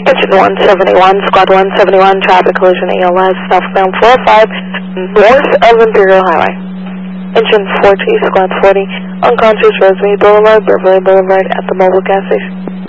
Engine 171, Squad 171, traffic collision ALS, southbound 45, north of Imperial Highway. Engine 4G, Squad 40, unconscious Rosemary Boulevard, Beverly Boulevard at the mobile gas station.